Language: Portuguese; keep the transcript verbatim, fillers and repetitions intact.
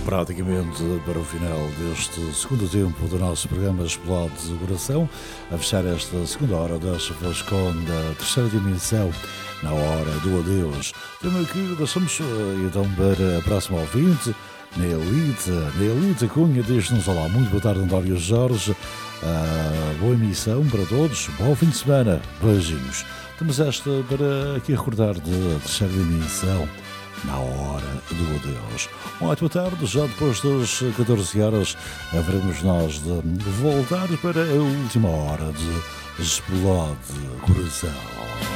praticamente para o final deste segundo tempo do nosso programa Explode de Coração, a fechar esta segunda hora das Vascon da terceira dimensão, na hora do adeus. Temos aqui, passamos então para a próxima ouvinte, Neelite. Neelite Cunha diz-nos: olá, muito boa tarde, António Jorge, uh, boa emissão para todos, bom fim de semana, beijinhos. Temos esta para aqui recordar de terceira dimensão, na hora do adeus. Uma boa tarde, já depois das catorze horas haveremos nós de voltar para a última hora de Explode Coração.